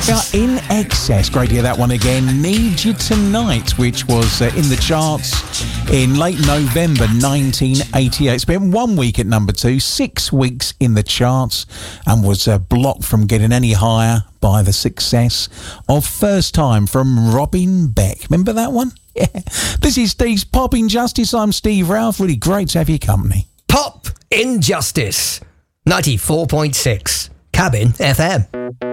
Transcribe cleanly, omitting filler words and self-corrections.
Yeah, In Excess, great to hear that one again. Need You Tonight, which was in the charts in late November 1988. Spent 1 week at number 2, 6 weeks in the charts, and was blocked from getting any higher by the success of First Time from Robin Beck. Remember that one? Yeah. This is Steve's Pop Injustice. I'm Steve Ralph. Really great to have your company. Pop Injustice, 94.6, Cabin FM.